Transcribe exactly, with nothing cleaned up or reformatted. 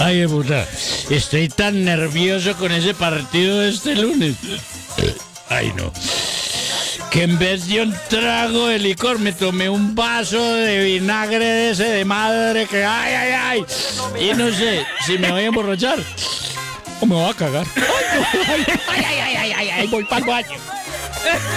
Ay, puta, estoy tan nervioso con ese partido de este lunes. Ay, no. Que en vez de un trago de licor me tomé un vaso de vinagre de ese de madre que ay, ay, ay. Y no sé si me voy a emborrachar o me voy a cagar. Ay, ay, ay, ay, ay, ay, ay, voy para el baño.